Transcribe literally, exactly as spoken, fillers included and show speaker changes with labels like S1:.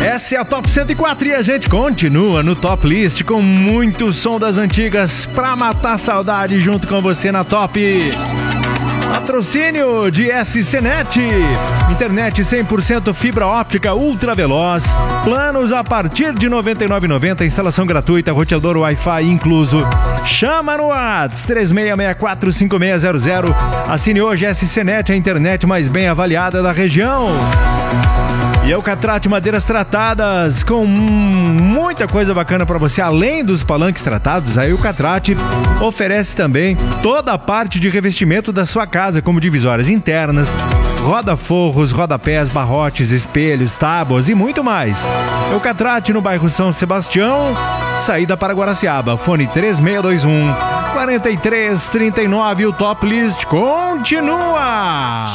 S1: Essa é a Top cento e quatro e a gente continua no Top List com muito som das antigas pra matar a saudade junto com você na Top. Patrocínio de S C Net, internet cem por cento fibra óptica ultra veloz, planos a partir de noventa e nove reais e noventa centavos, instalação gratuita, roteador Wi-Fi incluso. Chama no WhatsApp três seis seis quatro cinco seis zero zero. Assine hoje S C Net, a internet mais bem avaliada da região. E Eucatrate Madeiras Tratadas, com muita coisa bacana para você, além dos palanques tratados, a Eucatrate oferece também toda a parte de revestimento da sua casa, como divisórias internas, roda-forros, rodapés, barrotes, espelhos, tábuas e muito mais. Eucatrate no bairro São Sebastião, saída para Guaraciaba, fone três seis dois um, quatro três três nove. O Top List continua!